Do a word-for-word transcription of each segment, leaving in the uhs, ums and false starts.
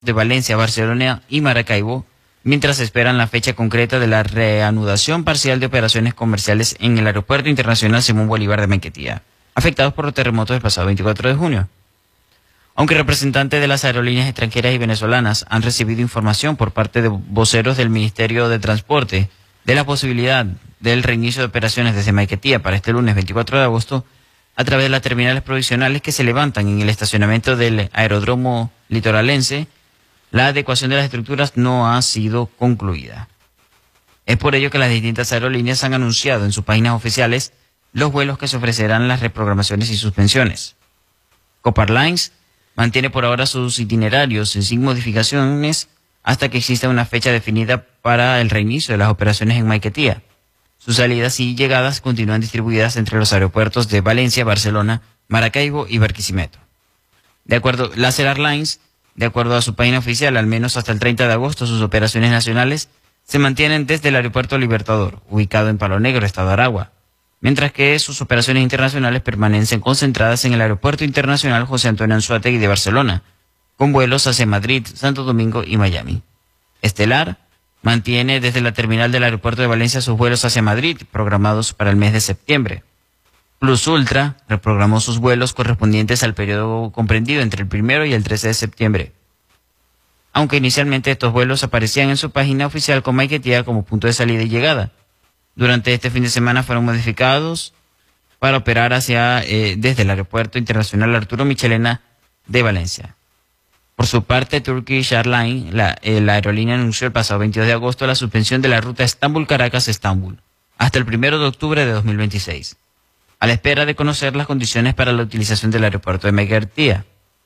de Valencia, Barcelona y Maracaibo, mientras esperan la fecha concreta de la reanudación parcial de operaciones comerciales en el Aeropuerto Internacional Simón Bolívar de Maiquetía, afectados por los terremotos del pasado veinticuatro de junio. Aunque representantes de las aerolíneas extranjeras y venezolanas han recibido información por parte de voceros del Ministerio de Transporte de la posibilidad del reinicio de operaciones desde Maiquetía para este lunes veinticuatro de agosto, a través de las terminales provisionales que se levantan en el estacionamiento del aeródromo litoralense, la adecuación de las estructuras no ha sido concluida. Es por ello que las distintas aerolíneas han anunciado en sus páginas oficiales los vuelos que se ofrecerán, las reprogramaciones y suspensiones. Copa Airlines mantiene por ahora sus itinerarios sin modificaciones hasta que exista una fecha definida para el reinicio de las operaciones en Maiquetía. Sus salidas y llegadas continúan distribuidas entre los aeropuertos de Valencia, Barcelona, Maracaibo y Barquisimeto. De acuerdo, Laser Airlines, de acuerdo a su página oficial, al menos hasta el treinta de agosto, sus operaciones nacionales se mantienen desde el Aeropuerto Libertador, ubicado en Palo Negro, Estado Aragua, mientras que sus operaciones internacionales permanecen concentradas en el Aeropuerto Internacional José Antonio Anzoátegui de Barcelona, con vuelos hacia Madrid, Santo Domingo y Miami. Estelar mantiene desde la terminal del Aeropuerto de Valencia sus vuelos hacia Madrid, programados para el mes de septiembre. Plus Ultra reprogramó sus vuelos correspondientes al periodo comprendido entre el primero y el trece de septiembre. Aunque inicialmente estos vuelos aparecían en su página oficial con Maiquetía como punto de salida y llegada, durante este fin de semana fueron modificados para operar hacia eh, desde el Aeropuerto Internacional Arturo Michelena de Valencia. Por su parte, Turkish Airlines, la, eh, la aerolínea, anunció el pasado veintidós de agosto la suspensión de la ruta Estambul-Caracas-Estambul hasta el primero de octubre de dos mil veintiséis, a la espera de conocer las condiciones para la utilización del aeropuerto de Maiquetía.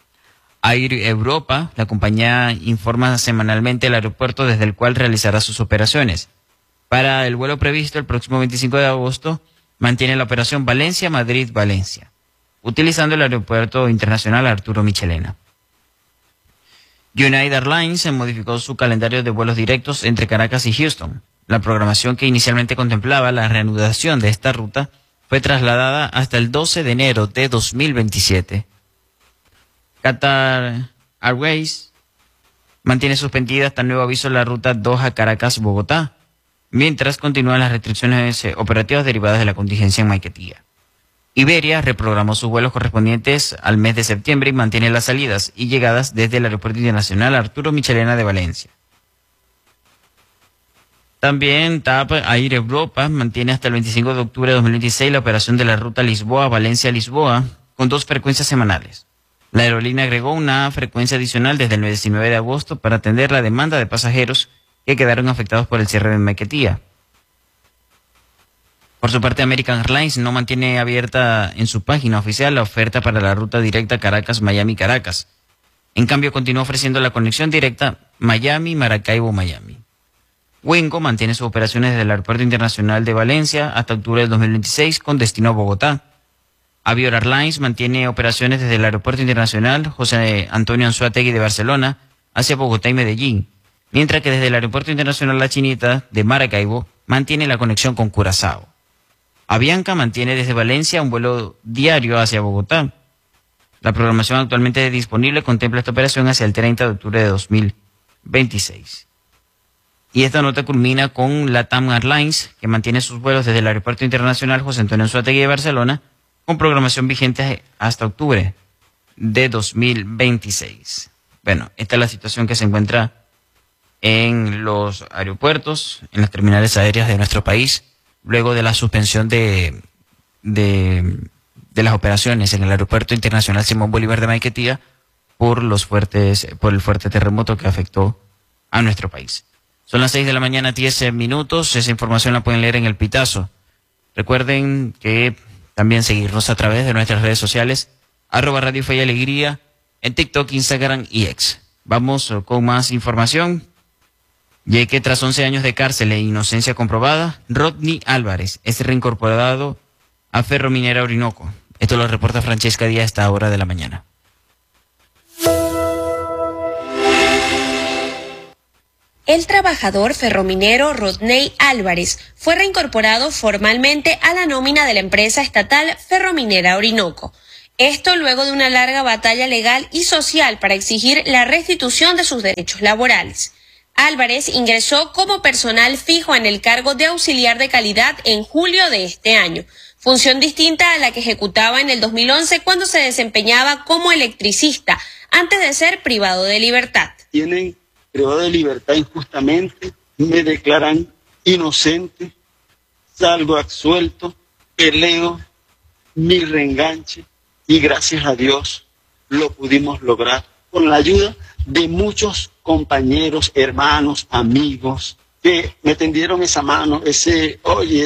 Air Europa, la compañía, informa semanalmente el aeropuerto desde el cual realizará sus operaciones. Para el vuelo previsto el próximo veinticinco de agosto, mantiene la operación Valencia-Madrid-Valencia, utilizando el Aeropuerto Internacional Arturo Michelena. United Airlines modificó su calendario de vuelos directos entre Caracas y Houston. La programación que inicialmente contemplaba la reanudación de esta ruta fue trasladada hasta el doce de enero de dos mil veintisiete. Qatar Airways mantiene suspendida hasta nuevo aviso la ruta Doha-Caracas-Bogotá, mientras continúan las restricciones operativas derivadas de la contingencia en Maiquetía. Iberia reprogramó sus vuelos correspondientes al mes de septiembre y mantiene las salidas y llegadas desde el Aeropuerto Internacional Arturo Michelena de Valencia. También T A P Air Europa mantiene hasta el veinticinco de octubre de dos mil veintiséis la operación de la ruta Lisboa-Valencia-Lisboa con dos frecuencias semanales. La aerolínea agregó una frecuencia adicional desde el diecinueve de agosto para atender la demanda de pasajeros que quedaron afectados por el cierre de Maiquetía. Por su parte, American Airlines no mantiene abierta en su página oficial la oferta para la ruta directa Caracas-Miami-Caracas. En cambio, continúa ofreciendo la conexión directa Miami-Maracaibo-Miami. Wingo mantiene sus operaciones desde el Aeropuerto Internacional de Valencia hasta octubre de dos mil veintiséis con destino a Bogotá. Avior Airlines mantiene operaciones desde el Aeropuerto Internacional José Antonio Anzoátegui de Barcelona hacia Bogotá y Medellín, mientras que desde el Aeropuerto Internacional La Chinita de Maracaibo mantiene la conexión con Curazao. Avianca mantiene desde Valencia un vuelo diario hacia Bogotá. La programación actualmente disponible contempla esta operación hacia el treinta de octubre de dos mil veintiséis. Y esta nota culmina con LATAM Airlines, que mantiene sus vuelos desde el Aeropuerto Internacional José Antonio Anzoátegui de Barcelona, con programación vigente hasta octubre de dos mil veintiséis. Bueno, esta es la situación que se encuentra en los aeropuertos, en las terminales aéreas de nuestro país, luego de la suspensión de, de, de las operaciones en el Aeropuerto Internacional Simón Bolívar de Maiquetía por los fuertes, por el fuerte terremoto que afectó a nuestro país. Son las seis de la mañana, diez minutos. Esa información la pueden leer en El Pitazo. Recuerden que también seguirnos a través de nuestras redes sociales, arroba Radio Fe y Alegría, en TikTok, Instagram y X. Vamos con más información. Ya que tras once años de cárcel e inocencia comprobada, Rodney Álvarez es reincorporado a Ferrominera Orinoco. Esto lo reporta Francesca Díaz a esta hora de la mañana. El trabajador ferrominero Rodney Álvarez fue reincorporado formalmente a la nómina de la empresa estatal Ferrominera Orinoco. Esto luego de una larga batalla legal y social para exigir la restitución de sus derechos laborales. Álvarez ingresó como personal fijo en el cargo de auxiliar de calidad en julio de este año, función distinta a la que ejecutaba en el dos mil once cuando se desempeñaba como electricista, antes de ser privado de libertad. Tienen privado de libertad injustamente, me declaran inocente, salgo absuelto, peleo mi reenganche y gracias a Dios lo pudimos lograr con la ayuda de muchos compañeros, hermanos, amigos, que me tendieron esa mano, ese, oye,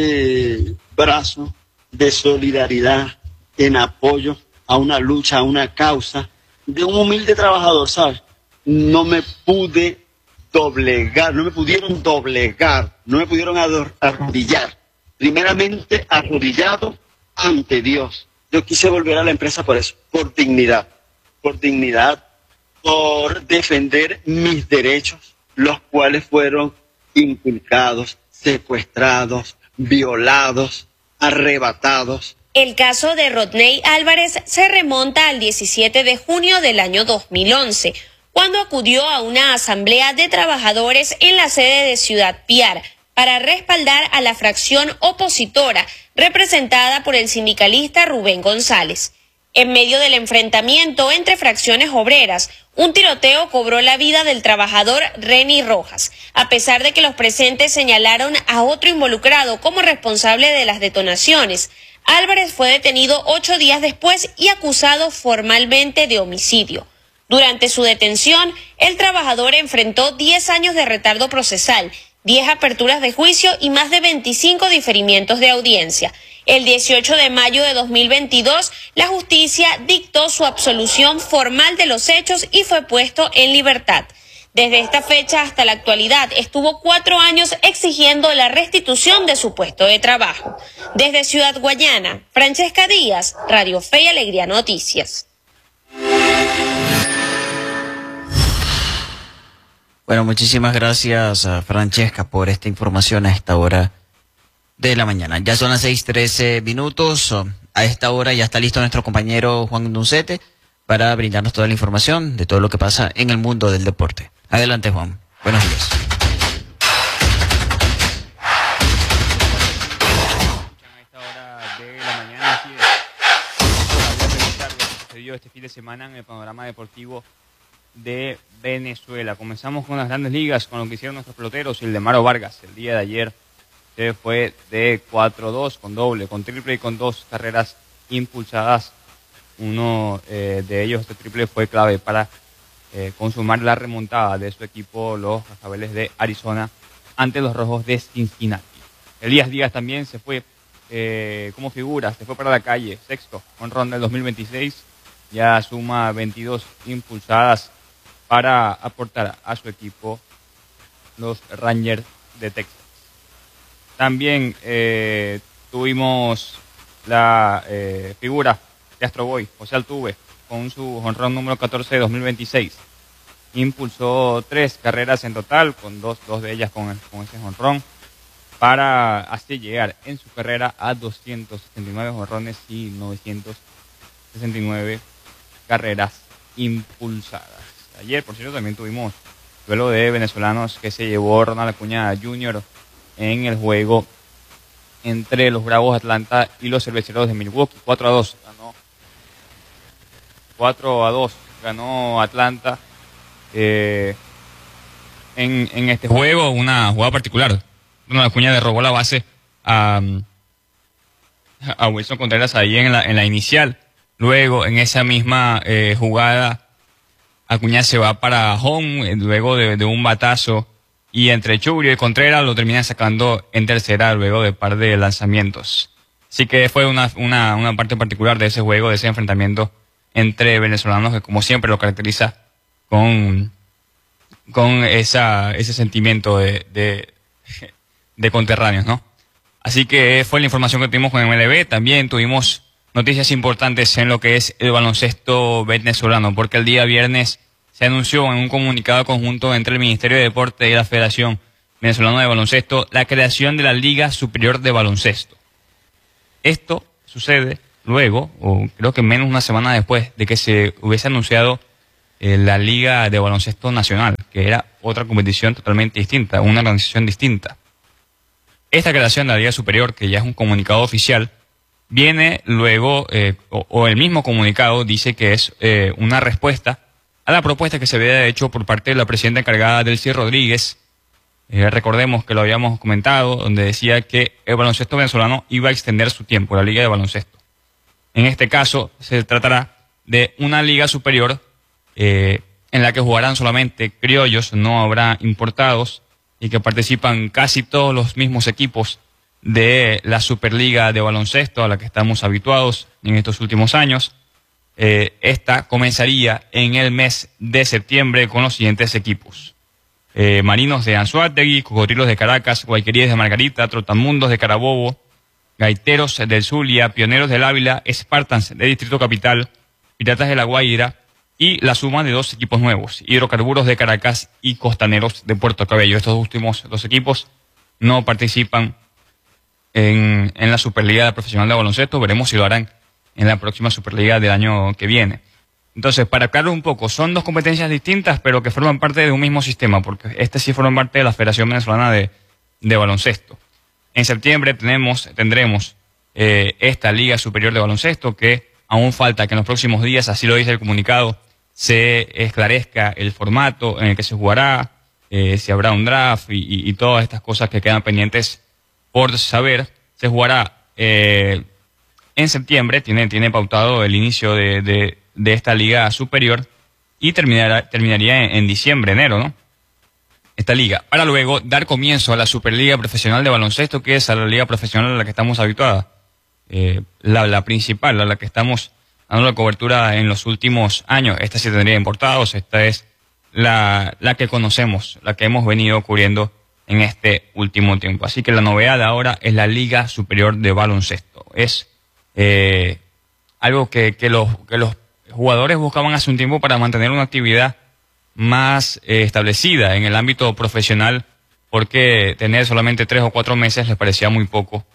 ese brazo de solidaridad en apoyo a una lucha, a una causa de un humilde trabajador, ¿sabes? No me pude doblegar, no me pudieron doblegar, no me pudieron arrodillar. Primeramente arrodillado ante Dios. Yo quise volver a la empresa por eso, por dignidad, por dignidad, por defender mis derechos, los cuales fueron inculcados, secuestrados, violados, arrebatados. El caso de Rodney Álvarez se remonta al diecisiete de junio del año dos mil once, cuando acudió a una asamblea de trabajadores en la sede de Ciudad Piar para respaldar a la fracción opositora representada por el sindicalista Rubén González. En medio del enfrentamiento entre fracciones obreras, un tiroteo cobró la vida del trabajador Reni Rojas, a pesar de que los presentes señalaron a otro involucrado como responsable de las detonaciones. Álvarez fue detenido ocho días después y acusado formalmente de homicidio. Durante su detención, el trabajador enfrentó diez años de retardo procesal, diez aperturas de juicio y más de veinticinco diferimientos de audiencia. El dieciocho de mayo de dos mil veintidós, la justicia dictó su absolución formal de los hechos y fue puesto en libertad. Desde esta fecha hasta la actualidad estuvo cuatro años exigiendo la restitución de su puesto de trabajo. Desde Ciudad Guayana, Francesca Díaz, Radio Fe y Alegría Noticias. Bueno, muchísimas gracias a Francesca por esta información a esta hora de la mañana. Ya son las seis trece minutos. A esta hora ya está listo nuestro compañero Juan Duncete para brindarnos toda la información de todo lo que pasa en el mundo del deporte. Adelante, Juan. Buenos días. A esta hora de la mañana, así es. Lo que sucedió este fin de semana en el panorama deportivo de Venezuela. Comenzamos con las grandes ligas, con lo que hicieron nuestros peloteros. Ildemaro Vargas el día de ayer se fue de cuatro dos con doble, con triple y con dos carreras impulsadas. Uno eh, de ellos, este triple, fue clave para eh, consumar la remontada de su equipo, los Cascabeles de Arizona, ante los Rojos de Cincinnati. Elías Díaz también se fue eh, como figura, se fue para la calle, sexto, jonrón del dos mil veintiséis, ya suma veintidós impulsadas para aportar a su equipo los Rangers de Texas. También eh, tuvimos la eh, figura de Astro Boy, José Altuve, con su jonrón número catorce de dos mil veintiséis. Impulsó tres carreras en total, con dos, dos de ellas con, con ese jonrón, para así llegar en su carrera a doscientos setenta y nueve jonrones y novecientos sesenta y nueve carreras impulsadas. Ayer, por cierto, también tuvimos duelo de venezolanos que se llevó Ronald Acuña junior en el juego entre los Bravos de Atlanta y los Cerveceros de Milwaukee. cuatro a dos ganó. cuatro a dos ganó Atlanta eh, en, en este juego. Una jugada particular. Ronald Acuña le robó la base a, a Wilson Contreras ahí en la, en la inicial. Luego, en esa misma eh, jugada, Acuña se va para home, luego de, de un batazo, y entre Chubrio y Contreras lo termina sacando en tercera luego de par de lanzamientos. Así que fue una, una, una parte particular de ese juego, de ese enfrentamiento entre venezolanos, que como siempre lo caracteriza con, con esa, ese sentimiento de, de, de conterráneos, ¿no? Así que fue la información que tuvimos con M L B. También tuvimos noticias importantes en lo que es el baloncesto venezolano, porque el día viernes se anunció en un comunicado conjunto entre el Ministerio de Deporte y la Federación Venezolana de Baloncesto la creación de la Liga Superior de Baloncesto. Esto sucede luego, o creo que menos una semana después de que se hubiese anunciado eh, la Liga de Baloncesto Nacional, que era otra competición totalmente distinta, una organización distinta. Esta creación de la Liga Superior, que ya es un comunicado oficial, viene luego, eh, o, o el mismo comunicado dice que es eh, una respuesta a la propuesta que se había hecho por parte de la presidenta encargada, Delcy Rodríguez. Eh, recordemos que lo habíamos comentado, donde decía que el baloncesto venezolano iba a extender su tiempo, la Liga de Baloncesto. En este caso, se tratará de una liga superior eh, en la que jugarán solamente criollos, no habrá importados, y que participan casi todos los mismos equipos de la Superliga de Baloncesto a la que estamos habituados en estos últimos años. Eh, esta comenzaría en el mes de septiembre con los siguientes equipos. Eh, Marinos de Anzoátegui, Cocodrilos de Caracas, Guayqueríes de Margarita, Trotamundos de Carabobo, Gaiteros del Zulia, Pioneros del Ávila, Spartans de Distrito Capital, Piratas de La Guaira y la suma de dos equipos nuevos, Hidrocarburos de Caracas y Costaneros de Puerto Cabello. Estos últimos dos equipos no participan en, en la Superliga Profesional de Baloncesto. Veremos si lo harán en la próxima Superliga del año que viene. Entonces, para aclarar un poco, son dos competencias distintas, pero que forman parte de un mismo sistema, porque este sí forma parte de la Federación Venezolana de, de Baloncesto. En septiembre tenemos, tendremos eh, esta Liga Superior de Baloncesto, que aún falta que en los próximos días, así lo dice el comunicado, se esclarezca el formato en el que se jugará, eh, si habrá un draft y, y, y todas estas cosas que quedan pendientes por saber. Se jugará eh, en septiembre, tiene, tiene pautado el inicio de... de de esta liga superior y terminará, terminaría en, en diciembre, enero, ¿no? Esta liga, para luego dar comienzo a la Superliga Profesional de Baloncesto, que es a la liga profesional a la que estamos habituados, eh, la, la principal, a la que estamos dando la cobertura en los últimos años. Esta sí tendría importados, esta es la, la que conocemos, la que hemos venido cubriendo en este último tiempo. Así que la novedad ahora es la Liga Superior de Baloncesto. Es eh, algo que, que los, que los jugadores buscaban hace un tiempo para mantener una actividad más eh, establecida en el ámbito profesional, porque tener solamente tres o cuatro meses les parecía muy poco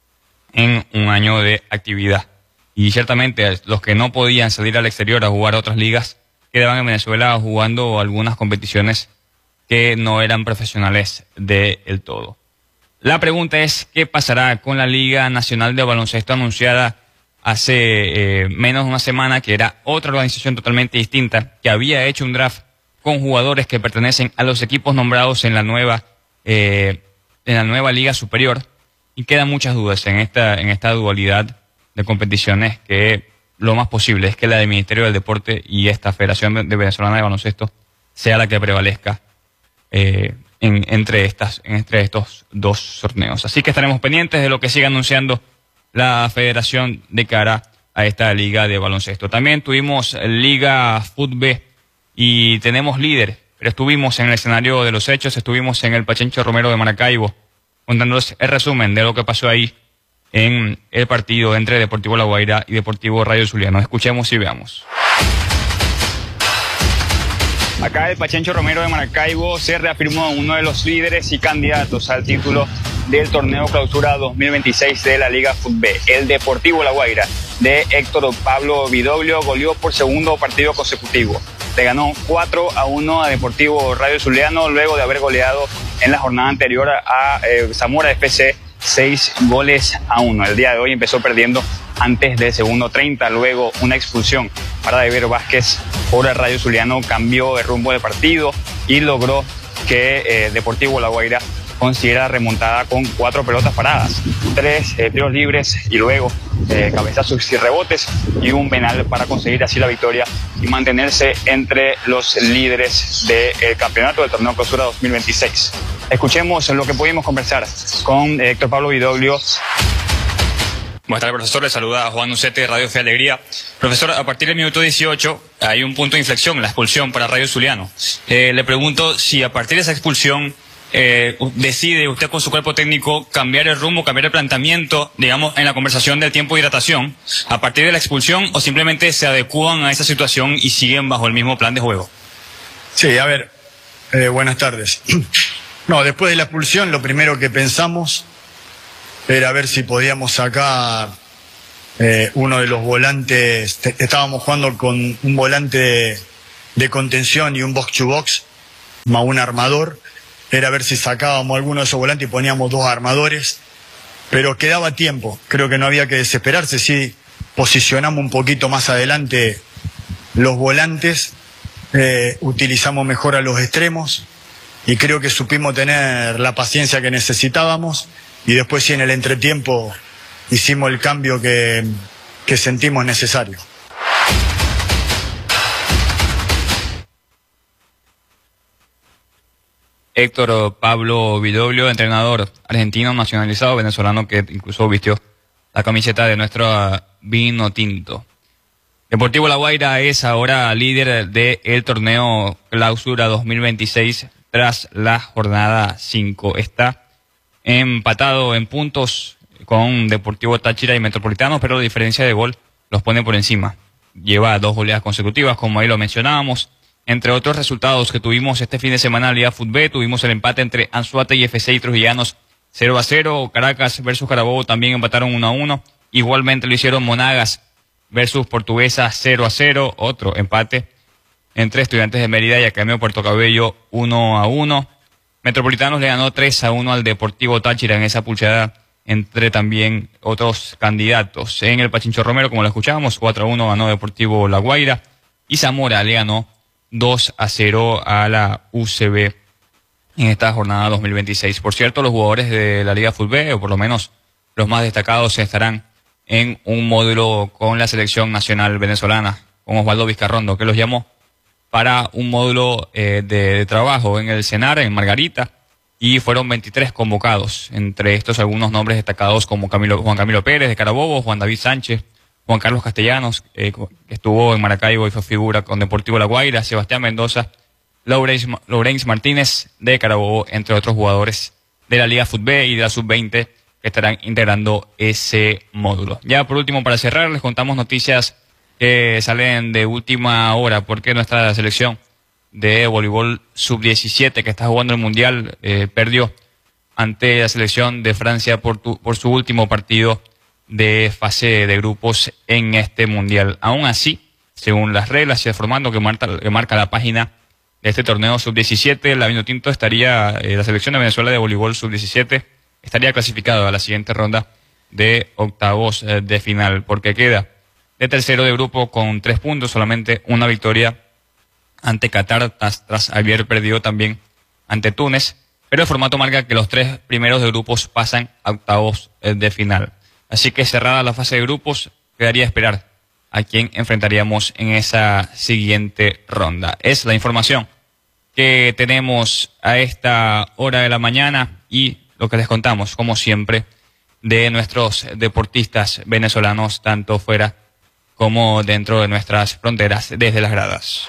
en un año de actividad. Y ciertamente los que no podían salir al exterior a jugar a otras ligas quedaban en Venezuela jugando algunas competiciones que no eran profesionales del todo. La pregunta es, ¿qué pasará con la Liga Nacional de Baloncesto anunciada hace eh, menos de una semana, que era otra organización totalmente distinta, que había hecho un draft con jugadores que pertenecen a los equipos nombrados en la nueva eh, en la nueva Liga Superior? Y quedan muchas dudas en esta en esta dualidad de competiciones, que lo más posible es que la del Ministerio del Deporte y esta Federación de Venezolana de Baloncesto sea la que prevalezca eh, en, entre estas entre estos dos torneos. Así que estaremos pendientes de lo que siga anunciando la federación de cara a esta liga de baloncesto. También tuvimos Liga Fútbol y tenemos líder, pero estuvimos en el escenario de los hechos, estuvimos en el Pachencho Romero de Maracaibo, contándoles el resumen de lo que pasó ahí en el partido entre Deportivo La Guaira y Deportivo Radio Zuliano. Escuchemos y veamos. Acá el Pachencho Romero de Maracaibo se reafirmó uno de los líderes y candidatos al título del torneo clausura dos mil veintiséis de la Liga Fútbol. El Deportivo La Guaira de Héctor Pablo Vidoglio goleó por segundo partido consecutivo. Le ganó cuatro a uno a Deportivo Radio Zuliano, luego de haber goleado en la jornada anterior a eh, Zamora F C seis goles a uno. El día de hoy empezó perdiendo antes del segundo treinta, luego una expulsión para David Vázquez por el Radio Zuliano cambió el rumbo del partido y logró que eh, Deportivo La Guaira consiguiera remontada con cuatro pelotas paradas, tres eh, tiros libres y luego eh, cabezazos y rebotes y un penal para conseguir así la victoria y mantenerse entre los líderes del campeonato del torneo clausura dos mil veintiséis. Escuchemos lo que pudimos conversar con Héctor Pablo Vidoglio. Buenas tardes, profesor. Le saluda a Juan Ucete de Radio Fe Alegría. Profesor, a partir del minuto dieciocho hay un punto de inflexión, la expulsión para Radio Zuliano. Eh, le pregunto si a partir de esa expulsión eh, decide usted con su cuerpo técnico cambiar el rumbo, cambiar el planteamiento, digamos, en la conversación del tiempo de hidratación, a partir de la expulsión, o simplemente se adecúan a esa situación y siguen bajo el mismo plan de juego. Sí, a ver, eh, buenas tardes. No, después de la expulsión lo primero que pensamos era ver si podíamos sacar Eh, uno de los volantes, te, estábamos jugando con un volante de, de contención y un box to box, más un armador. Era ver si sacábamos alguno de esos volantes y poníamos dos armadores, pero quedaba tiempo. Creo que no había que desesperarse. Si posicionamos un poquito más adelante los volantes, eh, utilizamos mejor a los extremos y creo que supimos tener la paciencia que necesitábamos, y después sí, en el entretiempo hicimos el cambio que, que sentimos necesario. Héctor Pablo Vidoglio, entrenador argentino nacionalizado venezolano que incluso vistió la camiseta de nuestro vino tinto. Deportivo La Guaira es ahora líder del torneo Clausura dos mil veintiséis tras la jornada cinco. Está empatado en puntos con Deportivo Táchira y Metropolitano, pero la diferencia de gol los pone por encima. Lleva dos goleadas consecutivas, como ahí lo mencionábamos. Entre otros resultados que tuvimos este fin de semana en Liga Fútbol, tuvimos el empate entre Anzoátegui y F C y Trujillanos cero a cero. Caracas versus Carabobo también empataron uno a uno. Igualmente lo hicieron Monagas versus Portuguesa cero a cero. Otro empate entre Estudiantes de Mérida y Academia Puerto Cabello uno a uno. Metropolitanos le ganó tres a uno al Deportivo Táchira en esa pulseada, entre también otros candidatos. En el Pachincho Romero, como lo escuchábamos, cuatro a uno ganó Deportivo La Guaira, y Zamora le ganó dos a cero a la U C B en esta jornada dos mil veintiséis. Por cierto, los jugadores de la Liga Fútbol, o por lo menos los más destacados, estarán en un módulo con la selección nacional venezolana, con Osvaldo Vizcarrondo, que los llamó para un módulo eh, de, de trabajo en el CENAR, en Margarita, y fueron veintitrés convocados, entre estos algunos nombres destacados como Camilo, Juan Camilo Pérez de Carabobo, Juan David Sánchez, Juan Carlos Castellanos, eh, que estuvo en Maracaibo y fue figura con Deportivo La Guaira, Sebastián Mendoza, Lourenz Martínez de Carabobo, entre otros jugadores de la Liga Fútbol y de la sub veinte que estarán integrando ese módulo. Ya por último, para cerrar, les contamos noticias que salen de última hora, porque nuestra selección de voleibol sub diecisiete, que está jugando el Mundial, eh, perdió ante la selección de Francia por, tu, por su último partido de fase de grupos en este Mundial. Aún así, según las reglas y el formato que marca, que marca la página de este torneo sub diecisiete, la Vinotinto estaría, eh, la selección de Venezuela de voleibol sub diecisiete estaría clasificada a la siguiente ronda de octavos eh, de final, porque queda de tercero de grupo con tres puntos, solamente una victoria ante Qatar, tras, tras haber perdido también ante Túnez, pero el formato marca que los tres primeros de grupos pasan a octavos eh, de final. Así que cerrada la fase de grupos, quedaría esperar a quién enfrentaríamos en esa siguiente ronda. Es la información que tenemos a esta hora de la mañana y lo que les contamos, como siempre, de nuestros deportistas venezolanos, tanto fuera como dentro de nuestras fronteras, desde las gradas.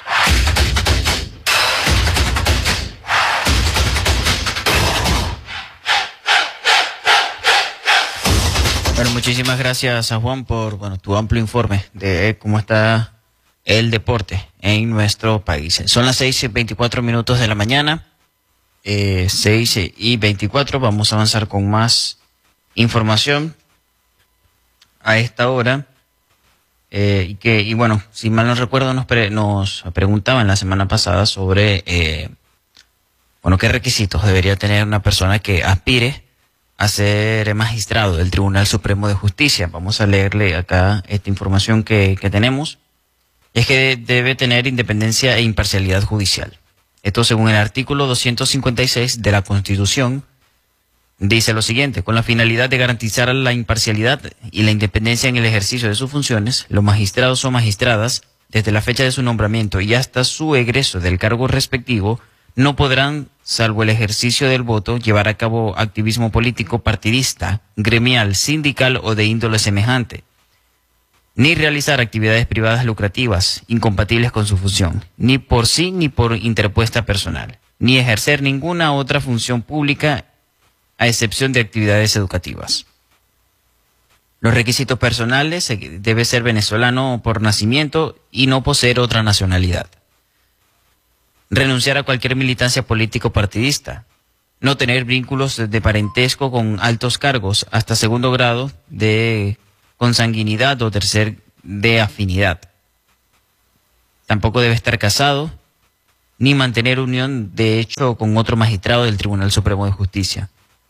Bueno, muchísimas gracias a Juan por bueno tu amplio informe de cómo está el deporte en nuestro país. Son las seis y veinticuatro minutos de la mañana, eh, seis y veinticuatro, vamos a avanzar con más información a esta hora. Eh, y que y bueno, si mal no recuerdo, nos, pre, nos preguntaban la semana pasada sobre eh, bueno qué requisitos debería tener una persona que aspire a ser magistrado del Tribunal Supremo de Justicia. Vamos a leerle acá esta información que, que tenemos. Es que debe tener independencia e imparcialidad judicial. Esto según el artículo doscientos cincuenta y seis de la Constitución. Dice lo siguiente: con la finalidad de garantizar la imparcialidad y la independencia en el ejercicio de sus funciones, los magistrados o magistradas, desde la fecha de su nombramiento y hasta su egreso del cargo respectivo, no podrán, salvo el ejercicio del voto, llevar a cabo activismo político partidista, gremial, sindical o de índole semejante, ni realizar actividades privadas lucrativas incompatibles con su función, ni por sí ni por interpuesta personal, ni ejercer ninguna otra función pública a excepción de actividades educativas. Los requisitos personales: debe ser venezolano por nacimiento y no poseer otra nacionalidad. Renunciar a cualquier militancia político partidista. No tener vínculos de parentesco con altos cargos hasta segundo grado de consanguinidad o tercer de afinidad. Tampoco debe estar casado ni mantener unión de hecho con otro magistrado del Tribunal Supremo de Justicia.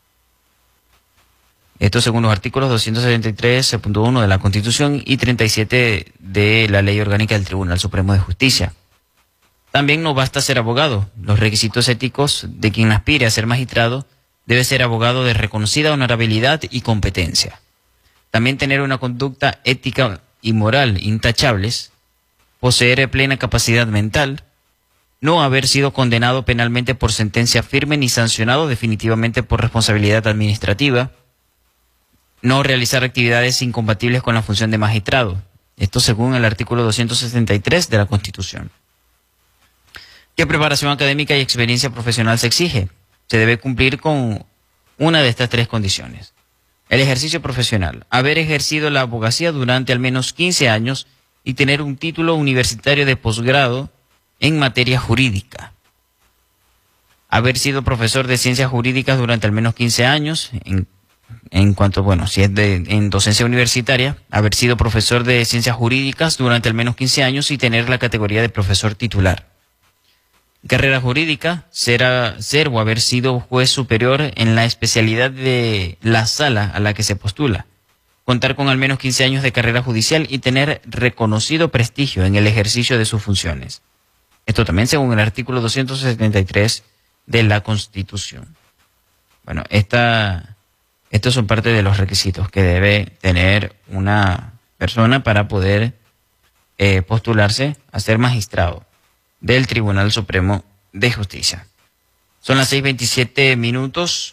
Esto según los artículos doscientos setenta y tres punto uno de la Constitución y treinta y siete de la Ley Orgánica del Tribunal Supremo de Justicia. También no basta ser abogado. Los requisitos éticos de quien aspire a ser magistrado debe ser abogado de reconocida honorabilidad y competencia. También tener una conducta ética y moral intachables, poseer plena capacidad mental, no haber sido condenado penalmente por sentencia firme ni sancionado definitivamente por responsabilidad administrativa, no realizar actividades incompatibles con la función de magistrado. Esto según el artículo doscientos sesenta y tres de la Constitución. ¿Qué preparación académica y experiencia profesional se exige? Se debe cumplir con una de estas tres condiciones. El ejercicio profesional, haber ejercido la abogacía durante al menos quince años y tener un título universitario de posgrado en materia jurídica. Haber sido profesor de ciencias jurídicas durante al menos quince años, en, en cuanto, bueno, si es de, en docencia universitaria, haber sido profesor de ciencias jurídicas durante al menos quince años y tener la categoría de profesor titular. Carrera jurídica, ser, a, ser o haber sido juez superior en la especialidad de la sala a la que se postula. Contar con al menos quince años de carrera judicial y tener reconocido prestigio en el ejercicio de sus funciones. Esto también según el artículo doscientos setenta y tres de la Constitución. Bueno, esta, estos son parte de los requisitos que debe tener una persona para poder eh, postularse a ser magistrado del Tribunal Supremo de Justicia. Son las seis veintisiete minutos.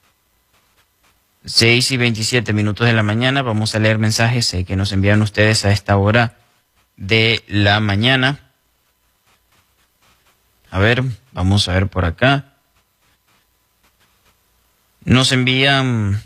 seis y veintisiete minutos de la mañana. Vamos a leer mensajes eh, que nos envían ustedes a esta hora de la mañana. A ver, vamos a ver por acá. Nos envían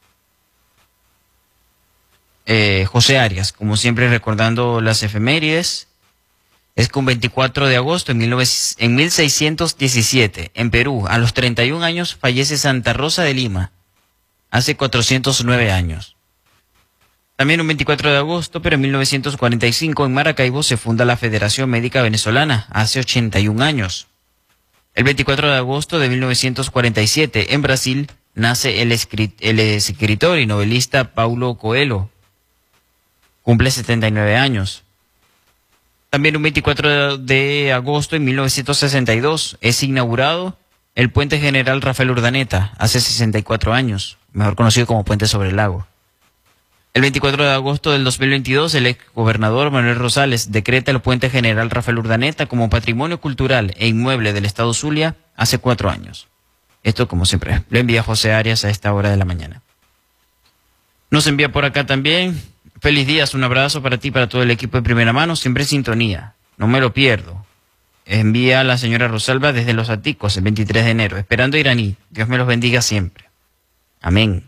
eh, José Arias, como siempre recordando las efemérides. Es que un veinticuatro de agosto en, en mil seiscientos diecisiete, en Perú, a los treinta y un años, fallece Santa Rosa de Lima, hace cuatrocientos nueve años. También un veinticuatro de agosto, pero en mil novecientos cuarenta y cinco, en Maracaibo, se funda la Federación Médica Venezolana, hace ochenta y un años. El veinticuatro de agosto de mil novecientos cuarenta y siete, en Brasil, nace el, escrit el escritor y novelista Paulo Coelho, cumple setenta y nueve años. También un veinticuatro de agosto de mil novecientos sesenta y dos es inaugurado el Puente General Rafael Urdaneta, hace sesenta y cuatro años, mejor conocido como Puente sobre el Lago. El veinticuatro de agosto del dos mil veintidós, el ex gobernador Manuel Rosales decreta el Puente General Rafael Urdaneta como Patrimonio Cultural e Inmueble del Estado Zulia hace cuatro años. Esto, como siempre, lo envía José Arias a esta hora de la mañana. Nos envía por acá también: feliz día, un abrazo para ti, para todo el equipo de Primera Mano, siempre en sintonía, no me lo pierdo. Envía a la señora Rosalba desde Los Aticos, el veintitrés de enero, esperando iraní. Dios me los bendiga siempre. Amén.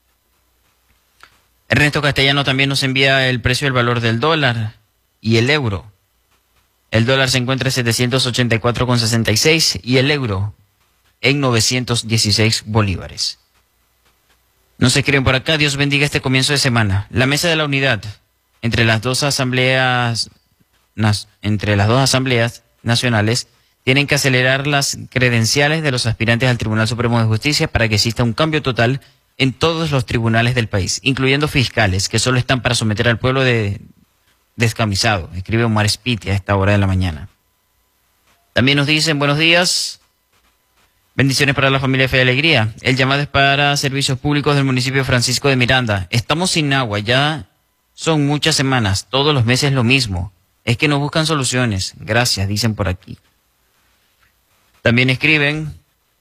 Ernesto Castellano también nos envía el precio del valor del dólar y el euro. El dólar se encuentra en setecientos ochenta y cuatro con sesenta y seis y el euro en novecientos dieciséis bolívares. Nos escriben por acá: Dios bendiga este comienzo de semana. La mesa de la unidad entre las dos asambleas, nas, entre las dos asambleas nacionales tienen que acelerar las credenciales de los aspirantes al Tribunal Supremo de Justicia para que exista un cambio total en todos los tribunales del país, incluyendo fiscales que solo están para someter al pueblo de descamisado. Escribe Omar Spiti a esta hora de la mañana. También nos dicen: buenos días. Bendiciones para la familia Fe y Alegría. El llamado es para servicios públicos del municipio Francisco de Miranda. Estamos sin agua, ya son muchas semanas, todos los meses lo mismo. Es que no buscan soluciones. Gracias, dicen por aquí. También escriben: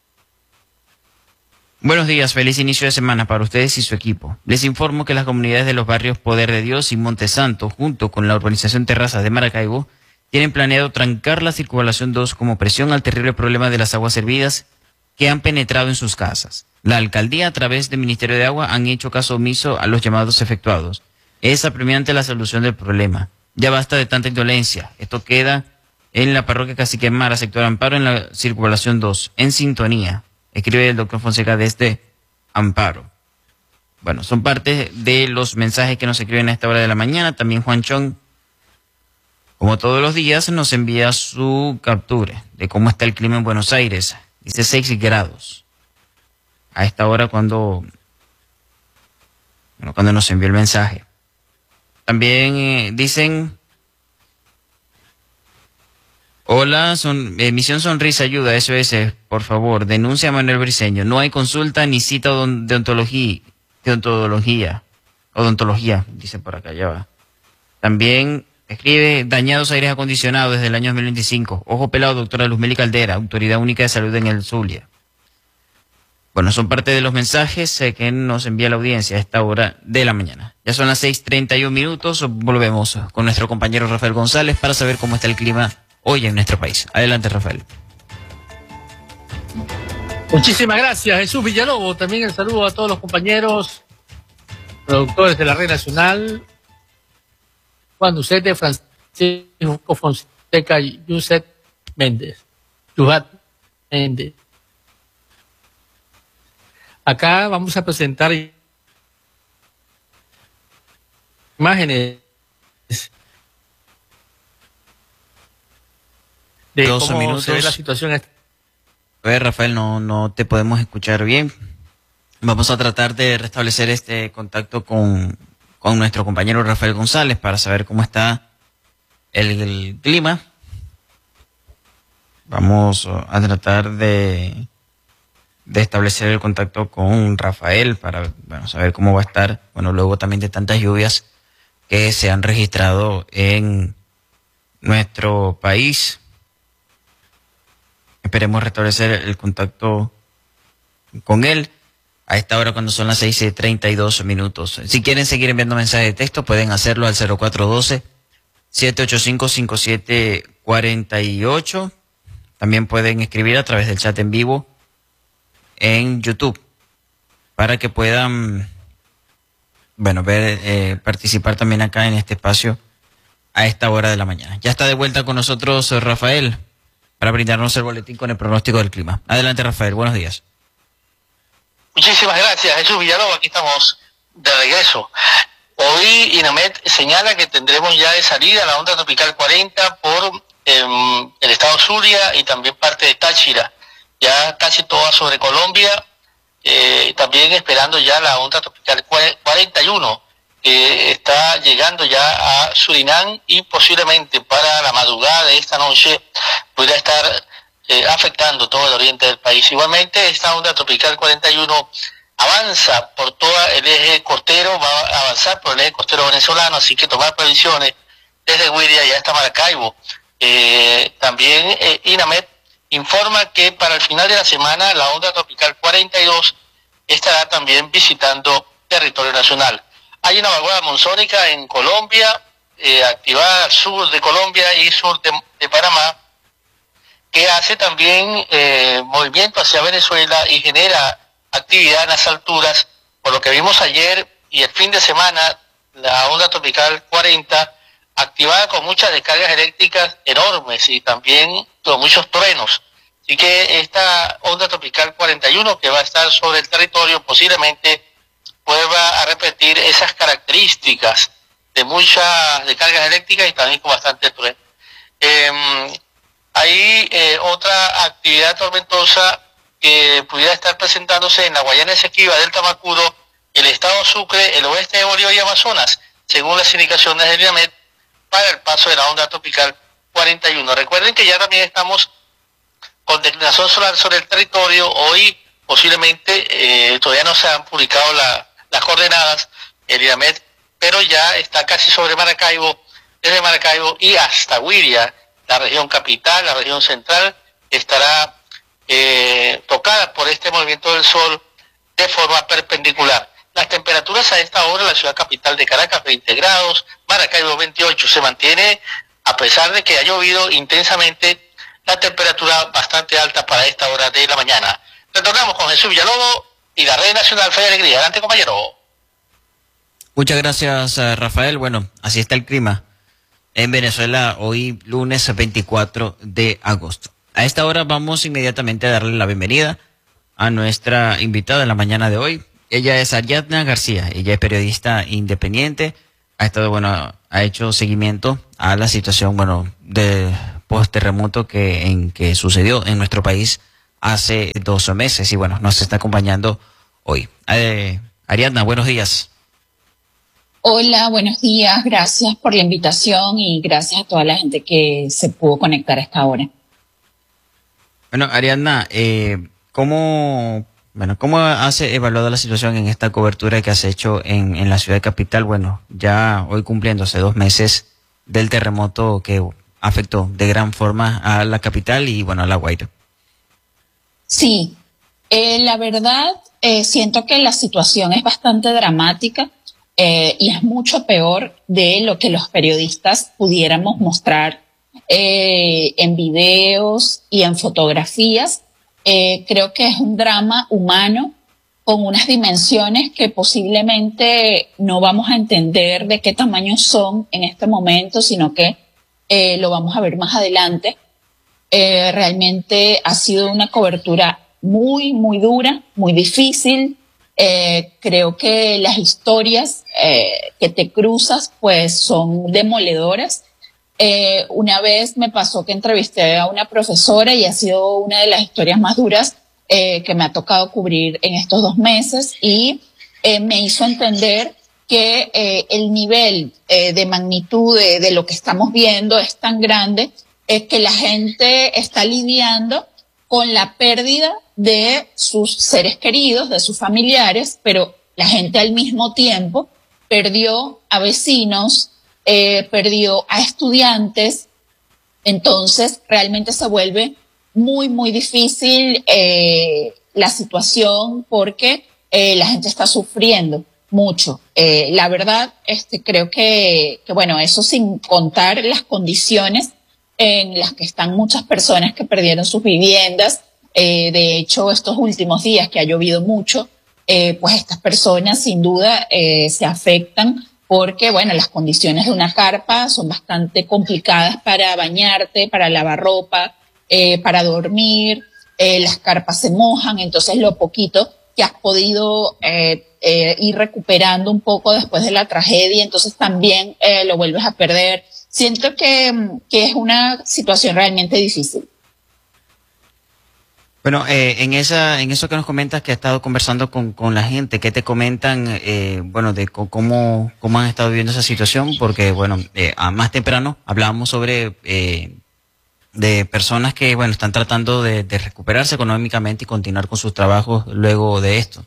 buenos días, feliz inicio de semana para ustedes y su equipo. Les informo que las comunidades de los barrios Poder de Dios y Montesanto, junto con la urbanización Terrazas de Maracaibo, tienen planeado trancar la circunvalación dos como presión al terrible problema de las aguas hervidas que han penetrado en sus casas. La alcaldía, a través del Ministerio de Agua, han hecho caso omiso a los llamados efectuados. Es apremiante la solución del problema. Ya basta de tanta indolencia. Esto queda en la parroquia Cacique Mara, sector Amparo, en la circunvalación dos, en sintonía. Escribe el doctor Fonseca desde Amparo. Bueno, son parte de los mensajes que nos escriben a esta hora de la mañana. También Juan Chong, como todos los días, nos envía su captura de cómo está el clima en Buenos Aires. Dice seis grados. A esta hora cuando, bueno, cuando nos envió el mensaje. También eh, dicen... Hola, son, eh, Misión Sonrisa Ayuda, S O S, por favor, denuncia a Manuel Briceño. No hay consulta ni cita de ontología, de ontología, odontología, dice por acá, ya va. También escribe dañados aires acondicionados desde el año dos mil veinticinco. Ojo pelado, doctora Luzmeli Caldera, Autoridad Única de Salud en el Zulia. Bueno, son parte de los mensajes eh, que nos envía la audiencia a esta hora de la mañana. Ya son las seis treinta y un minutos, volvemos con nuestro compañero Rafael González para saber cómo está el clima hoy en nuestro país. Adelante, Rafael. Muchísimas gracias, Jesús Villalobos. También el saludo a todos los compañeros productores de la Red Nacional. Juan Ducete, Francisco Fonseca y Yuset Méndez. Yuhat Méndez. Acá vamos a presentar imágenes de cómo minutos. Se ve la situación. A ver, Rafael, no, no te podemos escuchar bien. Vamos a tratar de restablecer este contacto con, con nuestro compañero Rafael González para saber cómo está el, el clima. Vamos a tratar de, de establecer el contacto con Rafael para, bueno, saber cómo va a estar. Bueno, luego también de tantas lluvias que se han registrado en nuestro país. Esperemos restablecer el contacto con él a esta hora cuando son las seis treinta y dos minutos. Si quieren seguir enviando mensajes de texto, pueden hacerlo al cero cuatro uno dos, siete ocho cinco, cinco siete cuatro ocho. También pueden escribir a través del chat en vivo en YouTube para que puedan, bueno, ver, eh, participar también acá en este espacio a esta hora de la mañana. Ya está de vuelta con nosotros Rafael para brindarnos el boletín con el pronóstico del clima. Adelante, Rafael, buenos días. Muchísimas gracias, Jesús Villalobos, aquí estamos de regreso. Hoy INAMED señala que tendremos ya de salida la onda tropical cuarenta por eh, el estado Zulia y también parte de Táchira, ya casi toda sobre Colombia, eh, también esperando ya la onda tropical cuarenta y uno, que está llegando ya a Surinam y posiblemente para la madrugada de esta noche pudiera estar eh, afectando todo el oriente del país. Igualmente, esta onda tropical cuarenta y uno avanza por todo el eje costero, va a avanzar por el eje costero venezolano, así que tomar previsiones desde Huiria ya hasta Maracaibo. Eh, también eh, INAMED informa que para el final de la semana la onda tropical cuarenta y dos estará también visitando territorio nacional. Hay una vaguada monzónica en Colombia, eh, activada al sur de Colombia y sur de, de Panamá, que hace también eh, movimiento hacia Venezuela y genera actividad en las alturas. Por lo que vimos ayer y el fin de semana, la onda tropical cuarenta activada con muchas descargas eléctricas enormes y también con muchos truenos. Así que esta onda tropical cuarenta y uno que va a estar sobre el territorio posiblemente vuelva a repetir esas características de muchas descargas eléctricas y también con bastante trueno. Eh, hay eh, otra actividad tormentosa que pudiera estar presentándose en la Guayana Esequiba, Delta Macuro, el estado Sucre, el oeste de Bolívar y Amazonas, según las indicaciones del INAMED, para el paso de la onda tropical cuarenta y uno. Recuerden que ya también estamos con declinación solar sobre el territorio. Hoy posiblemente eh, todavía no se han publicado la, las coordenadas, el INAMED, pero ya está casi sobre Maracaibo, desde Maracaibo y hasta Huiria, la región capital, la región central, estará eh, tocada por este movimiento del sol de forma perpendicular. Las temperaturas a esta hora en la ciudad capital de Caracas, veinte grados, Maracaibo veintiocho, se mantiene, a pesar de que ha llovido intensamente, la temperatura bastante alta para esta hora de la mañana. Retornamos con Jesús Villalobos y la Red Nacional Fe y Alegría. Adelante, compañero. Muchas gracias, Rafael. Bueno, así está el clima en Venezuela hoy lunes veinticuatro de agosto. A esta hora vamos inmediatamente a darle la bienvenida a nuestra invitada de la mañana de hoy. Ella es Ariadna García, ella es periodista independiente, ha estado, bueno, ha hecho seguimiento a la situación, bueno, de post-terremoto que, en, que sucedió en nuestro país hace dos meses y bueno, nos está acompañando hoy. Eh, Ariadna, buenos días. Hola, buenos días, gracias por la invitación y gracias a toda la gente que se pudo conectar a esta hora. Bueno, Ariadna, eh, ¿cómo, bueno, ¿cómo has evaluado la situación en esta cobertura que has hecho en, en la ciudad capital? Bueno, ya hoy cumpliéndose dos meses del terremoto que afectó de gran forma a la capital y bueno, a La Guaira. Sí, eh, la verdad eh, siento que la situación es bastante dramática. Eh, y es mucho peor de lo que los periodistas pudiéramos mostrar eh, en videos y en fotografías. Eh, creo que es un drama humano con unas dimensiones que posiblemente no vamos a entender de qué tamaño son en este momento, sino que eh, lo vamos a ver más adelante. Eh, realmente ha sido una cobertura muy, muy dura, muy difícil. Eh, creo que las historias eh, que te cruzas pues son demoledoras. Eh, una vez me pasó que entrevisté a una profesora y ha sido una de las historias más duras eh, que me ha tocado cubrir en estos dos meses y eh, me hizo entender que eh, el nivel eh, de magnitud de, de lo que estamos viendo es tan grande eh, que la gente está lidiando con la pérdida de sus seres queridos, de sus familiares, pero la gente al mismo tiempo perdió a vecinos, eh, perdió a estudiantes. Entonces realmente se vuelve muy, muy difícil eh, la situación porque eh, la gente está sufriendo mucho. Eh, la verdad, este, creo que, que, bueno, eso sin contar las condiciones en las que están muchas personas que perdieron sus viviendas. Eh, de hecho, estos últimos días que ha llovido mucho, eh, pues estas personas sin duda eh, se afectan porque, bueno, las condiciones de una carpa son bastante complicadas para bañarte, para lavar ropa, eh, para dormir. Eh, las carpas se mojan, entonces lo poquito que has podido eh, eh, ir recuperando un poco después de la tragedia, entonces también eh, lo vuelves a perder. Siento que, que es una situación realmente difícil. Bueno, eh, en esa, en eso que nos comentas que has estado conversando con, con la gente, ¿qué te comentan, eh, bueno, de cómo, cómo han estado viviendo esa situación? Porque, bueno, eh, a más temprano hablábamos sobre, eh, de personas que, bueno, están tratando de, de recuperarse económicamente y continuar con sus trabajos luego de esto.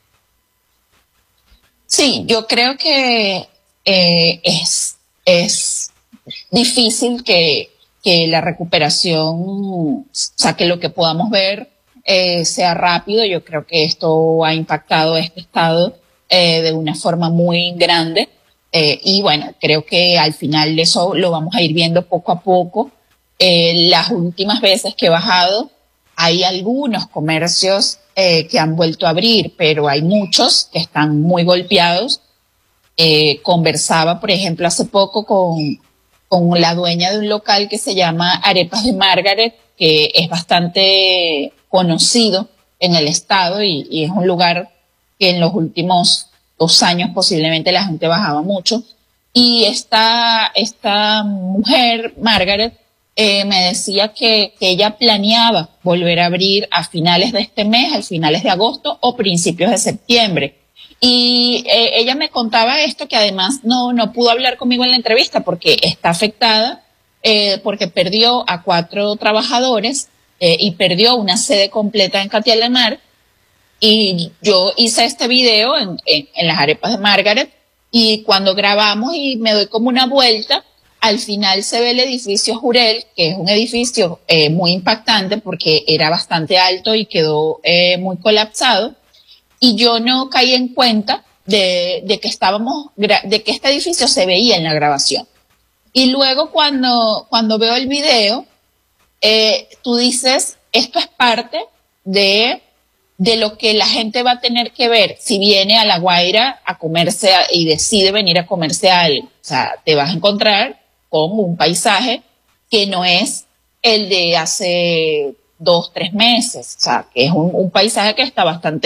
Sí, yo creo que eh, es, es difícil que, que la recuperación, o sea, que lo que podamos ver eh, sea rápido. Yo creo que esto ha impactado a este estado eh, de una forma muy grande eh, y bueno, creo que al final eso lo vamos a ir viendo poco a poco. Eh, las últimas veces que he bajado hay algunos comercios eh, que han vuelto a abrir, pero hay muchos que están muy golpeados. Eh, conversaba, por ejemplo, hace poco con, con la dueña de un local que se llama Arepas de Margaret, que es bastante conocido en el estado y, y es un lugar que en los últimos dos años posiblemente la gente bajaba mucho. Y esta, esta mujer, Margaret, eh, me decía que, que ella planeaba volver a abrir a finales de este mes, a finales de agosto o principios de septiembre. Y eh, ella me contaba esto, que además no, no pudo hablar conmigo en la entrevista porque está afectada, eh, porque perdió a cuatro trabajadores eh, y perdió una sede completa en Catia de Mar. Y yo hice este video en, en, en las Arepas de Margaret y cuando grabamos y me doy como una vuelta, al final se ve el edificio Jurel, que es un edificio eh, muy impactante porque era bastante alto y quedó eh, muy colapsado. Y yo no caí en cuenta de, de que estábamos, de que este edificio se veía en la grabación. Y luego cuando, cuando veo el video, eh, tú dices, esto es parte de, de lo que la gente va a tener que ver si viene a La Guaira a comerse a, y decide venir a comerse algo. O sea, te vas a encontrar con un paisaje que no es el de hace dos, tres meses. O sea, que es un, un paisaje que está bastante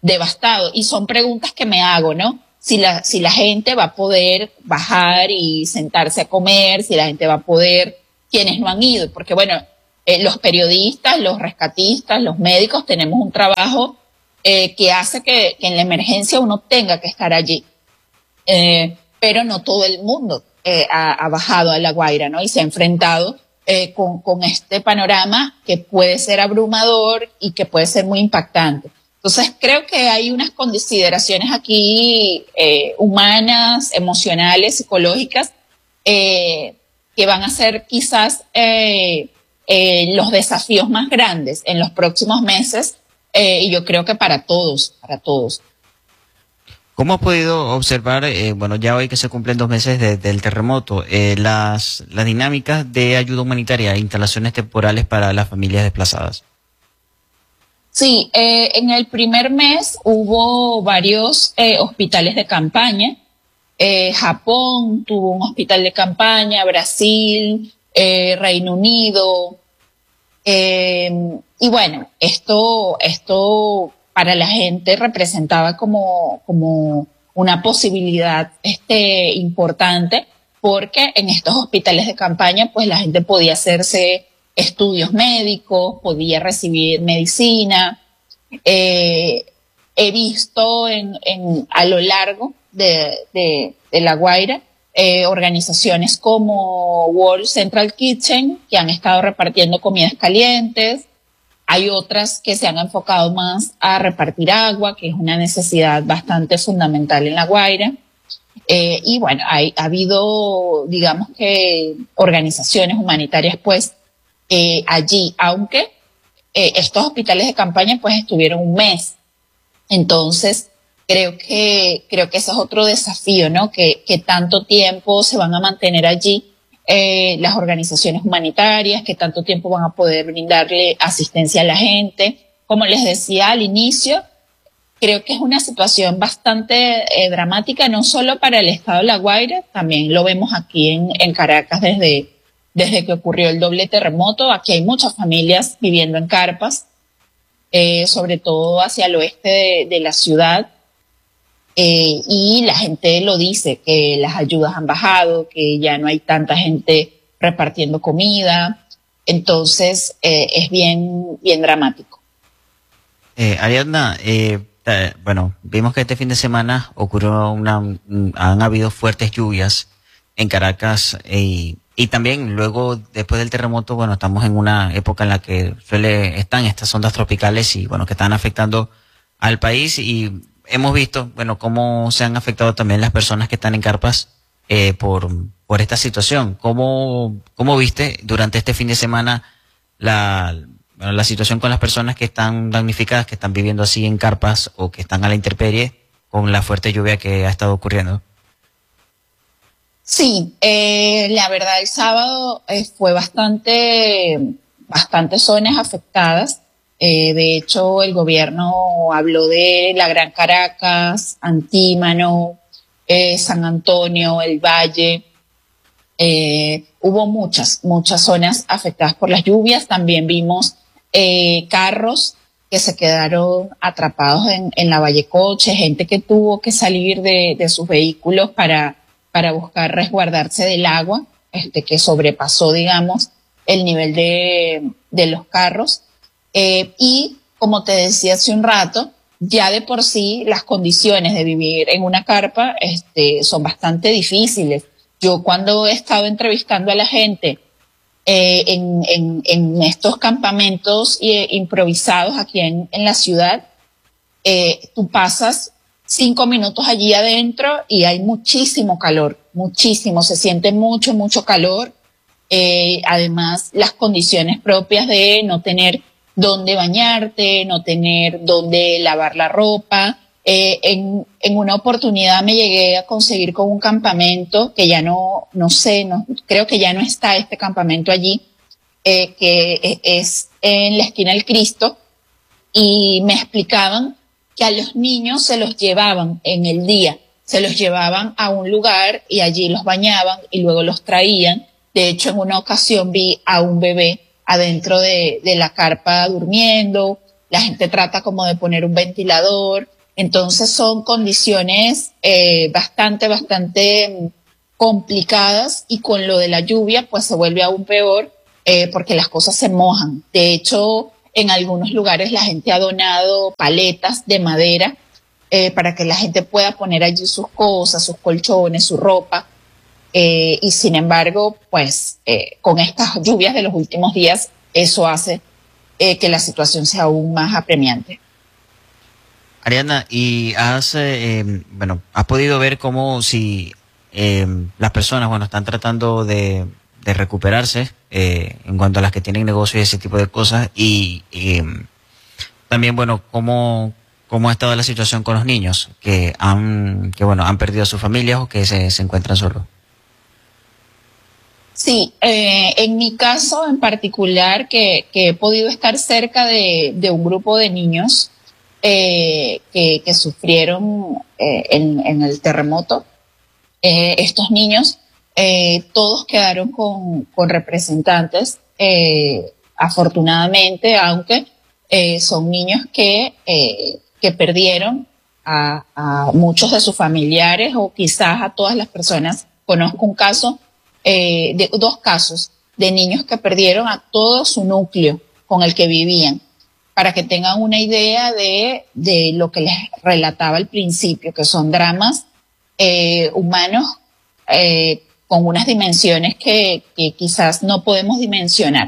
devastado. Y son preguntas que me hago, ¿no? Si la, si la gente va a poder bajar y sentarse a comer, si la gente va a poder, quienes no han ido, porque bueno, eh, los periodistas, los rescatistas, los médicos tenemos un trabajo eh, que hace que, que en la emergencia uno tenga que estar allí. Eh, pero no todo el mundo eh, ha, ha bajado a La Guaira, ¿no? Y se ha enfrentado eh, con, con este panorama que puede ser abrumador y que puede ser muy impactante. Entonces creo que hay unas consideraciones aquí eh, humanas, emocionales, psicológicas, eh, que van a ser quizás eh, eh, los desafíos más grandes en los próximos meses, eh, y yo creo que para todos, para todos. ¿Cómo has podido observar, eh, bueno, ya hoy que se cumplen dos meses de, del terremoto, eh, las, las dinámicas de ayuda humanitaria e instalaciones temporales para las familias desplazadas? Sí, eh, en el primer mes hubo varios eh, hospitales de campaña. Eh, Japón tuvo un hospital de campaña, Brasil, eh, Reino Unido. Eh, y bueno, esto, esto para la gente representaba como, como una posibilidad este, importante, porque en estos hospitales de campaña pues la gente podía hacerse estudios médicos, podía recibir medicina. Eh, he visto en, en, a lo largo de, de, de La Guaira eh, organizaciones como World Central Kitchen que han estado repartiendo comidas calientes. Hay otras que se han enfocado más a repartir agua, que es una necesidad bastante fundamental en La Guaira. Eh, y bueno, hay, ha habido, digamos que, organizaciones humanitarias pues eh, allí, aunque eh, estos hospitales de campaña pues estuvieron un mes. Entonces, creo que, creo que ese es otro desafío, ¿no? Que, que tanto tiempo se van a mantener allí eh, las organizaciones humanitarias, que tanto tiempo van a poder brindarle asistencia a la gente. Como les decía al inicio, creo que es una situación bastante eh, dramática, no solo para el estado de La Guaira, también lo vemos aquí en, en Caracas desde, desde que ocurrió el doble terremoto. Aquí hay muchas familias viviendo en carpas, eh, sobre todo hacia el oeste de, de la ciudad. Eh, y la gente lo dice, que las ayudas han bajado, que ya no hay tanta gente repartiendo comida. Entonces, eh, es bien, bien dramático. Eh, Ariadna, eh, eh, bueno, vimos que este fin de semana ocurrió una, un, han habido fuertes lluvias en Caracas eh, y también luego, después del terremoto, bueno, estamos en una época en la que suele, están estas ondas tropicales y bueno, que están afectando al país y hemos visto, bueno, cómo se han afectado también las personas que están en carpas eh, por, por esta situación. ¿Cómo, cómo viste durante este fin de semana la, bueno, la situación con las personas que están damnificadas, que están viviendo así en carpas o que están a la intemperie con la fuerte lluvia que ha estado ocurriendo? Sí, eh, la verdad el sábado eh, fue bastante, bastantes zonas afectadas. Eh, de hecho, el gobierno habló de la Gran Caracas, Antímano, eh, San Antonio, el Valle. Eh, hubo muchas, muchas zonas afectadas por las lluvias. También vimos eh, carros que se quedaron atrapados en, en la Vallecoche, gente que tuvo que salir de, de sus vehículos para, para buscar resguardarse del agua, este, que sobrepasó, digamos, el nivel de, de los carros. Eh, y, como te decía hace un rato, ya de por sí las condiciones de vivir en una carpa este, son bastante difíciles. Yo cuando he estado entrevistando a la gente eh, en, en, en estos campamentos eh, improvisados aquí en, en la ciudad, eh, tú pasas cinco minutos allí adentro y hay muchísimo calor, muchísimo, se siente mucho, mucho calor. Eh, además, las condiciones propias de no tener dónde bañarte, no tener dónde lavar la ropa. Eh, en, en una oportunidad me llegué a conseguir con un campamento que ya no, no sé, no, creo que ya no está este campamento allí, eh, que es en la esquina del Cristo, y me explicaban que a los niños se los llevaban en el día, se los llevaban a un lugar y allí los bañaban y luego los traían. De hecho, en una ocasión vi a un bebé adentro de, de la carpa durmiendo. La gente trata como de poner un ventilador, Entonces son condiciones eh, bastante, bastante complicadas, y con lo de la lluvia pues se vuelve aún peor eh, porque las cosas se mojan. De hecho, en algunos lugares la gente ha donado paletas de madera eh, para que la gente pueda poner allí sus cosas, sus colchones, su ropa. Eh, y sin embargo, pues eh, con estas lluvias de los últimos días, eso hace eh, que la situación sea aún más apremiante. Ariadna, ¿y has, eh, bueno, has podido ver cómo si eh, las personas, bueno, están tratando de, de recuperarse eh, en cuanto a las que tienen negocios y ese tipo de cosas? Y eh, también, bueno, cómo, cómo ha estado la situación con los niños que han, que bueno, han perdido a sus familias o que se, se encuentran solos. Sí, eh, en mi caso en particular, que, que he podido estar cerca de, de un grupo de niños eh, que, que sufrieron eh, en, en el terremoto, eh, estos niños eh, todos quedaron con, con representantes, eh, afortunadamente, aunque eh, son niños que, eh, que perdieron a, a muchos de sus familiares, o quizás a todas las personas. Conozco un caso Eh, de dos casos de niños que perdieron a todo su núcleo con el que vivían, para que tengan una idea de, de lo que les relataba al principio, que son dramas eh, humanos eh, con unas dimensiones que, que quizás no podemos dimensionar.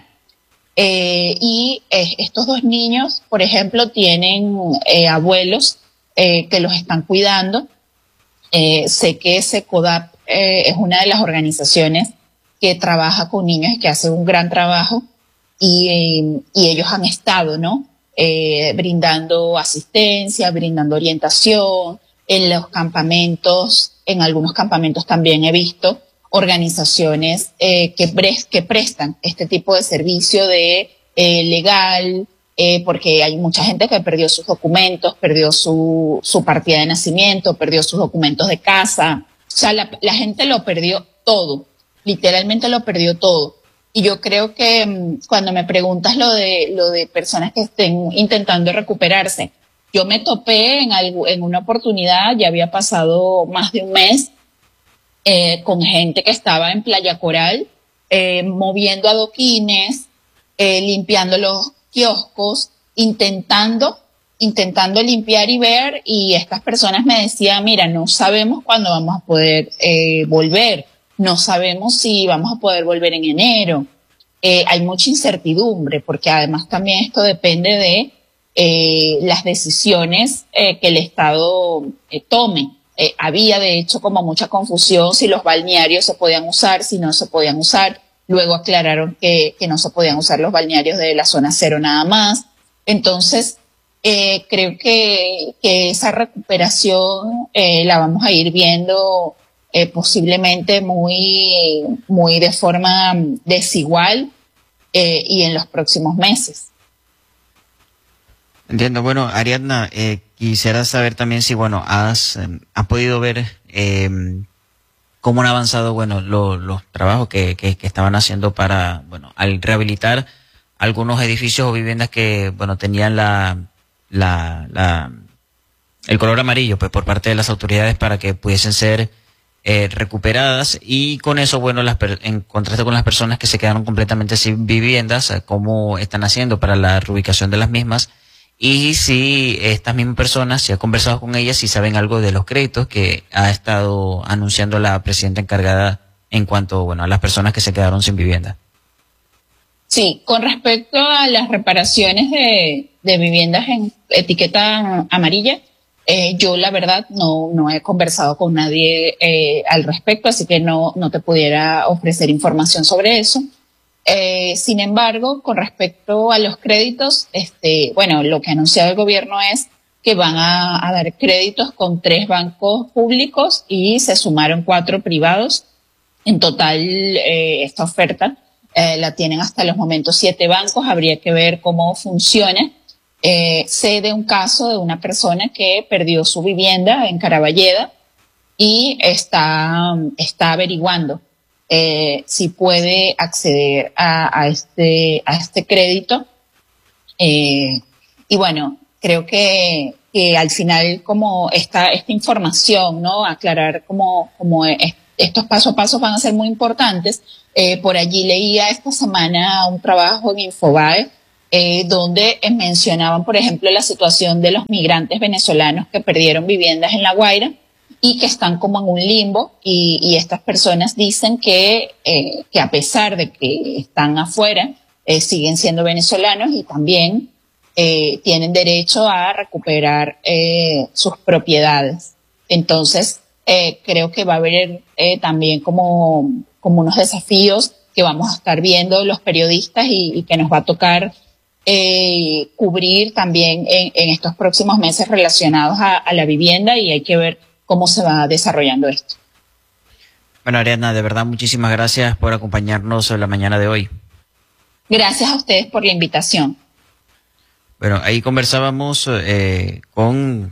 Eh, y eh, estos dos niños, por ejemplo, tienen eh, abuelos eh, que los están cuidando. Eh, sé que SECODAP Eh, es una de las organizaciones que trabaja con niños y que hace un gran trabajo, y, eh, y ellos han estado, ¿no? Eh, brindando asistencia, brindando orientación en los campamentos. En algunos campamentos también he visto organizaciones eh, que, pres que prestan este tipo de servicio de eh, legal, eh, porque hay mucha gente que perdió sus documentos, perdió su, su partida de nacimiento, perdió sus documentos de casa. O sea, la, la gente lo perdió todo, literalmente lo perdió todo. Y yo creo que mmm, cuando me preguntas lo de, lo de personas que estén intentando recuperarse, yo me topé en, algo, en una oportunidad, ya había pasado más de un mes, eh, con gente que estaba en Playa Coral, eh, moviendo adoquines, eh, limpiando los kioscos, intentando intentando limpiar y ver, y estas personas me decían, mira, no sabemos cuándo vamos a poder eh, volver, no sabemos si vamos a poder volver en enero. Eh, hay mucha incertidumbre, porque además también esto depende de eh, las decisiones eh, que el Estado eh, tome. Eh, había de hecho como mucha confusión si los balnearios se podían usar, si no se podían usar. Luego aclararon que, que no se podían usar los balnearios de la zona cero nada más. Entonces, Eh, creo que, que esa recuperación eh, la vamos a ir viendo eh, posiblemente muy, muy de forma desigual eh, y en los próximos meses. Entiendo. Bueno, Ariadna, eh, quisiera saber también si, bueno, has, eh, has podido ver eh, cómo han avanzado, bueno, lo, los trabajos que, que, que estaban haciendo para, bueno, al rehabilitar algunos edificios o viviendas que, bueno, tenían la La, la, el color amarillo, pues, por parte de las autoridades, para que pudiesen ser eh, recuperadas, y con eso, bueno, las en contraste con las personas que se quedaron completamente sin viviendas, cómo están haciendo para la reubicación de las mismas, y si estas mismas personas, si ha conversado con ellas, si saben algo de los créditos que ha estado anunciando la presidenta encargada en cuanto, bueno, a las personas que se quedaron sin vivienda. Sí, con respecto a las reparaciones de, de viviendas en etiqueta amarilla, eh, yo la verdad no, no he conversado con nadie eh, al respecto, así que no, no te pudiera ofrecer información sobre eso. Eh, sin embargo, con respecto a los créditos, este, bueno, lo que ha anunciado el gobierno es que van a, a dar créditos con tres bancos públicos y se sumaron cuatro privados. En total, eh, esta oferta Eh, la tienen hasta los momentos siete bancos. Habría que ver cómo funciona. Eh, sé de un caso de una persona que perdió su vivienda en Caraballeda y está, está averiguando eh, si puede acceder a, a, este, a este crédito. Eh, y bueno, creo que, que al final como esta, esta información, ¿no? Aclarar como, como es, estos paso a paso van a ser muy importantes. Eh, por allí leía esta semana un trabajo en Infobae eh, donde eh, mencionaban, por ejemplo, la situación de los migrantes venezolanos que perdieron viviendas en La Guaira y que están como en un limbo, y, y estas personas dicen que, eh, que a pesar de que están afuera, eh, siguen siendo venezolanos y también eh, tienen derecho a recuperar eh, sus propiedades. Entonces, eh, creo que va a haber eh, también como, como unos desafíos que vamos a estar viendo los periodistas y, y que nos va a tocar eh, cubrir también en, en estos próximos meses relacionados a, a la vivienda, y hay que ver cómo se va desarrollando esto. Bueno, Ariadna, de verdad, muchísimas gracias por acompañarnos en la mañana de hoy. Gracias a ustedes por la invitación. Bueno, ahí conversábamos eh, con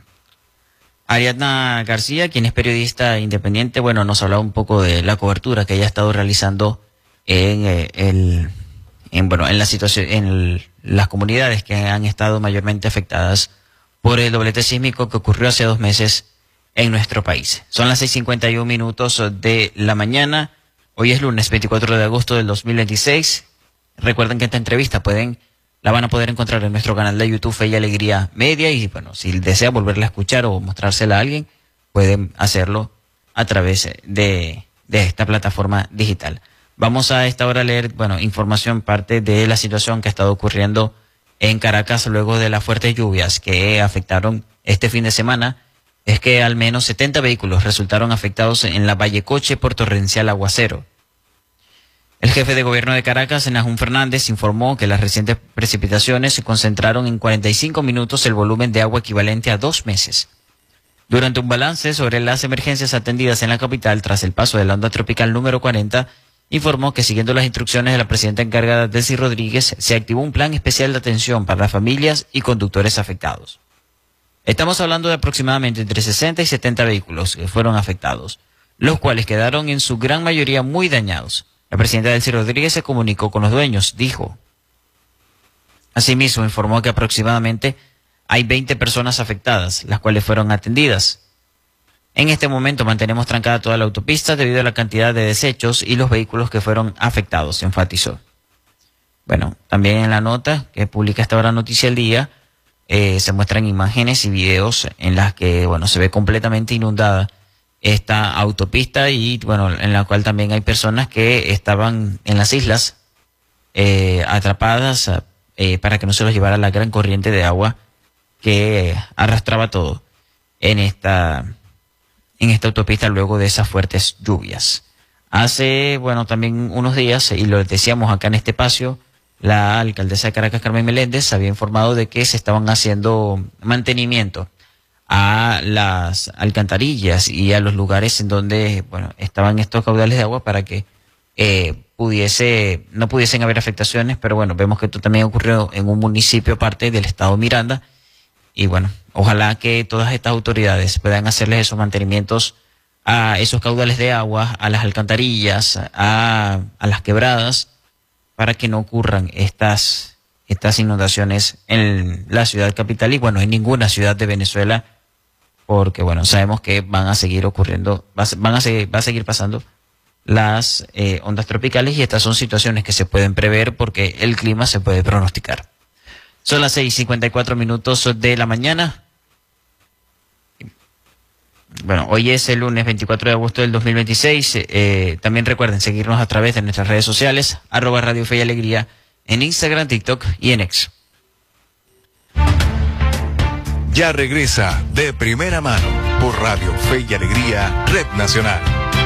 Ariadna García, quien es periodista independiente. Bueno, nos hablaba un poco de la cobertura que ella ha estado realizando en eh, el, en bueno, en la situación, en el, las comunidades que han estado mayormente afectadas por el doblete sísmico que ocurrió hace dos meses en nuestro país. Son las seis cincuenta y un minutos de la mañana. Hoy es lunes veinticuatro de agosto del dos mil veintiséis. Recuerden que esta entrevista pueden, la van a poder encontrar en nuestro canal de YouTube Fe y Alegría Media, y bueno, si desea volverla a escuchar o mostrársela a alguien, pueden hacerlo a través de, de esta plataforma digital. Vamos a esta hora a leer, bueno, información, parte de la situación que ha estado ocurriendo en Caracas luego de las fuertes lluvias que afectaron este fin de semana. Es que al menos setenta vehículos resultaron afectados en la Vallecoche por torrencial aguacero. El jefe de gobierno de Caracas, Nahum Fernández, informó que las recientes precipitaciones se concentraron en cuarenta y cinco minutos el volumen de agua equivalente a dos meses. Durante un balance sobre las emergencias atendidas en la capital tras el paso de la onda tropical número cuarenta, informó que siguiendo las instrucciones de la presidenta encargada, Delcy Rodríguez, se activó un plan especial de atención para las familias y conductores afectados. Estamos hablando de aproximadamente entre sesenta y setenta vehículos que fueron afectados, los cuales quedaron en su gran mayoría muy dañados. La presidenta Delcy Rodríguez se comunicó con los dueños, dijo. Asimismo, informó que aproximadamente hay veinte personas afectadas, las cuales fueron atendidas. En este momento mantenemos trancada toda la autopista debido a la cantidad de desechos y los vehículos que fueron afectados, enfatizó. Bueno, también en la nota que publica esta hora Noticia del Día, Eh, se muestran imágenes y videos en las que, bueno, se ve completamente inundada esta autopista, y bueno, en la cual también hay personas que estaban en las islas eh, atrapadas eh, para que no se los llevara la gran corriente de agua que arrastraba todo en esta en esta autopista luego de esas fuertes lluvias. Hace, bueno, también unos días, y lo decíamos acá en este espacio, la alcaldesa de Caracas, Carmen Meléndez, había informado de que se estaban haciendo mantenimiento a las alcantarillas y a los lugares en donde, bueno, estaban estos caudales de agua para que eh, pudiese, no pudiesen haber afectaciones, pero bueno, vemos que esto también ocurrió en un municipio parte del estado Miranda, y bueno, ojalá que todas estas autoridades puedan hacerles esos mantenimientos a esos caudales de agua, a las alcantarillas, a, a las quebradas, para que no ocurran estas, estas inundaciones en la ciudad capital y bueno, en ninguna ciudad de Venezuela, porque bueno, sabemos que van a seguir ocurriendo, van a seguir, va a seguir pasando las eh, ondas tropicales, y estas son situaciones que se pueden prever porque el clima se puede pronosticar. Son las seis cincuenta y cuatro minutos de la mañana. Bueno, hoy es el lunes veinticuatro de agosto del dos mil veintiséis. Eh, también recuerden seguirnos a través de nuestras redes sociales, arroba Radio Fe y Alegría, en Instagram, TikTok y en X. Ya regresa De Primera Mano por Radio Fe y Alegría, Red Nacional.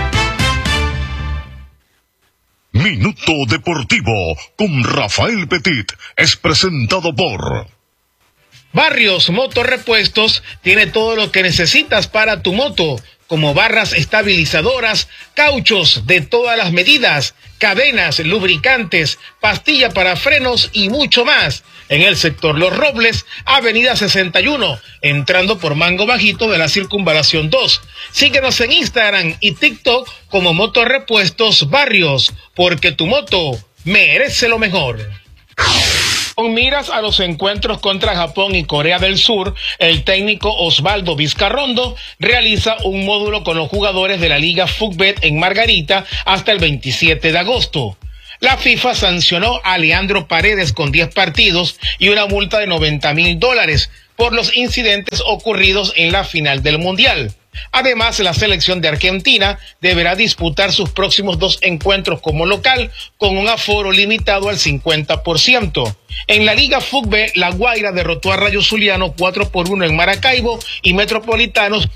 Minuto Deportivo con Rafael Petit es presentado por Barrios Motorrepuestos tiene todo lo que necesitas para tu moto, como barras estabilizadoras, cauchos de todas las medidas, cadenas, lubricantes, pastilla para frenos y mucho más. En el sector Los Robles, Avenida sesenta y uno, entrando por Mango Bajito de la Circunvalación dos. Síguenos en Instagram y TikTok como Motorrepuestos Barrios, porque tu moto merece lo mejor. Con miras a los encuentros contra Japón y Corea del Sur, el técnico Osvaldo Vizcarrondo realiza un módulo con los jugadores de la Liga Fugbet en Margarita hasta el veintisiete de agosto. La FIFA sancionó a Leandro Paredes con diez partidos y una multa de noventa mil dólares por los incidentes ocurridos en la final del Mundial. Además, la selección de Argentina deberá disputar sus próximos dos encuentros como local con un aforo limitado al cincuenta por ciento. En la Liga Fútbol, La Guaira derrotó a Rayo Zuliano cuatro por uno en Maracaibo y Metropolitanos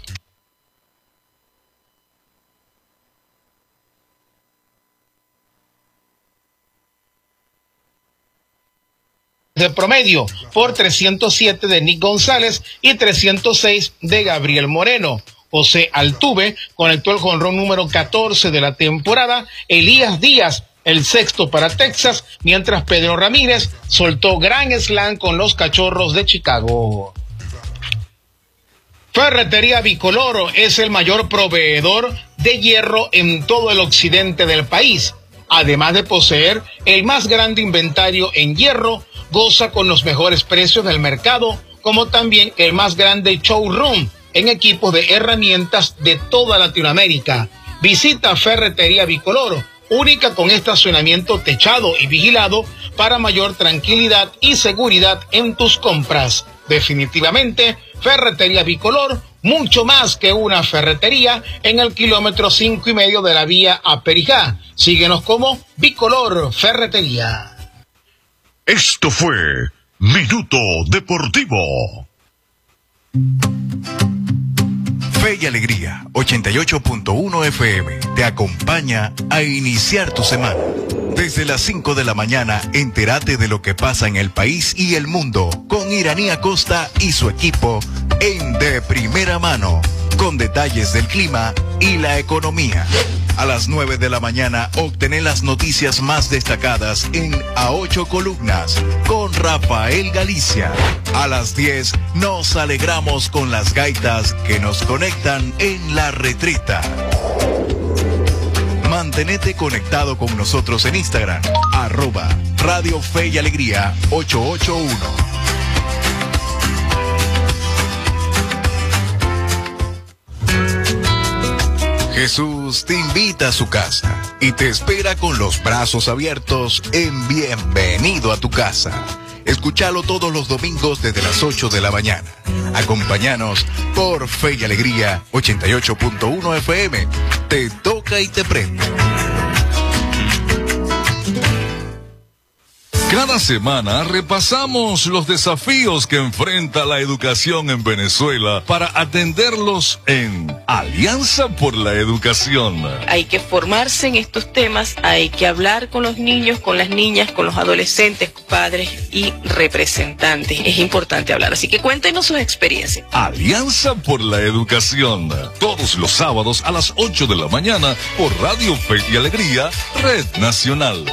de promedio por trescientos siete de Nick González y trescientos seis de Gabriel Moreno. José Altuve conectó el jonrón número catorce de la temporada. Elías Díaz, el sexto para Texas, mientras Pedro Ramírez soltó gran slam con los Cachorros de Chicago. Ferretería Bicoloro es el mayor proveedor de hierro en todo el occidente del país. Además de poseer el más grande inventario en hierro, goza con los mejores precios del mercado, como también el más grande showroom en equipos de herramientas de toda Latinoamérica. Visita Ferretería Bicoloro, única con estacionamiento techado y vigilado para mayor tranquilidad y seguridad en tus compras. Definitivamente, Ferretería Bicolor, mucho más que una ferretería, en el kilómetro cinco y medio de la vía a Perijá. Síguenos como Bicolor Ferretería. Esto fue Minuto Deportivo. Fe y Alegría, ochenta y ocho punto uno F M, te acompaña a iniciar tu semana. Desde las cinco de la mañana, entérate de lo que pasa en el país y el mundo con Iraní Acosta y su equipo en De Primera Mano, con detalles del clima y la economía. A las nueve de la mañana, obtener las noticias más destacadas en A Ocho Columnas con Rafael Galicia. A las diez, nos alegramos con las gaitas que nos conectan en La Retreta. Mantenete conectado con nosotros en Instagram, arroba Radio Fe y Alegría ocho ocho uno. Jesús te invita a su casa y te espera con los brazos abiertos en Bienvenido a tu Casa. Escúchalo todos los domingos desde las ocho de la mañana. Acompáñanos por Fe y Alegría ochenta y ocho punto uno F M. Te toca y te prende. Cada semana repasamos los desafíos que enfrenta la educación en Venezuela para atenderlos en Alianza por la Educación. Hay que formarse en estos temas, hay que hablar con los niños, con las niñas, con los adolescentes, padres y representantes. Es importante hablar, así que cuéntenos sus experiencias. Alianza por la Educación, todos los sábados a las ocho de la mañana por Radio Fe y Alegría, Red Nacional.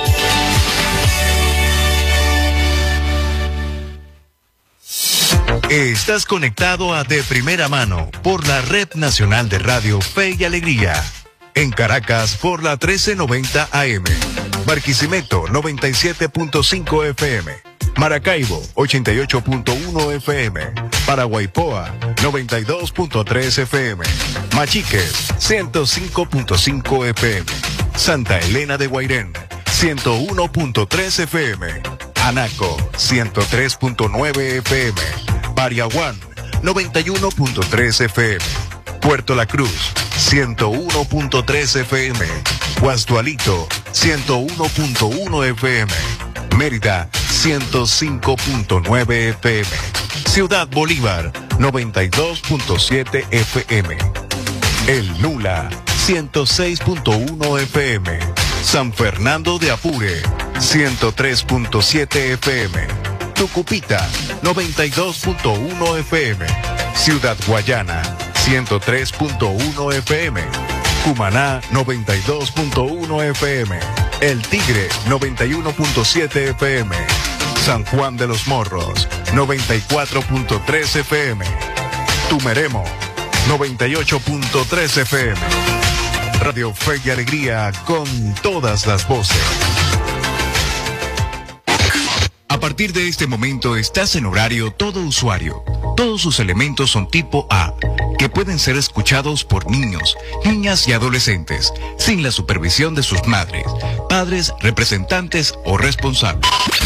Estás conectado a De Primera Mano por la Red Nacional de Radio Fe y Alegría. En Caracas por la trece noventa A M. Barquisimeto noventa y siete punto cinco F M. Maracaibo ochenta y ocho punto uno F M. Paraguaypoa noventa y dos punto tres F M. Machiques ciento cinco punto cinco F M. Santa Elena de Guairén ciento uno punto tres F M. Anaco ciento tres punto nueve F M. Pariaguán noventa y uno punto tres F M. Puerto La Cruz ciento uno punto tres F M. Guasdualito ciento uno punto uno F M. Mérida ciento cinco punto nueve F M. Ciudad Bolívar noventa y dos punto siete F M. El Nula ciento seis punto uno F M. San Fernando de Apure ciento tres punto siete F M. Tucupita noventa y dos punto uno F M. Ciudad Guayana ciento tres punto uno F M. Cumaná noventa y dos punto uno F M. El Tigre noventa y uno punto siete F M. San Juan de los Morros noventa y cuatro punto tres F M. Tumeremo noventa y ocho punto tres F M. Radio Fe y Alegría con todas las voces. A partir de este momento estás en horario todo usuario. Todos sus elementos son tipo A, que pueden ser escuchados por niños, niñas y adolescentes, sin la supervisión de sus madres, padres, representantes o responsables.